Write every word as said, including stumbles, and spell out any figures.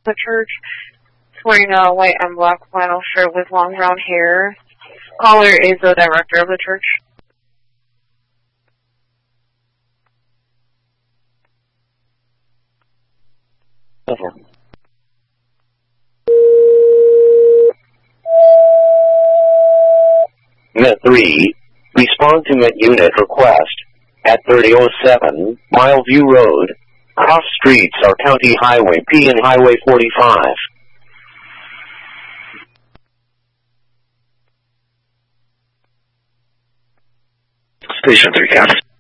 the church. He's wearing a white and black flannel shirt with long brown hair. Caller is the director of the church. Over. Met three. Respond to Met Unit request at thirty oh seven Mileview Road. Cross streets are County Highway P and Highway forty-five. Station three, Captain.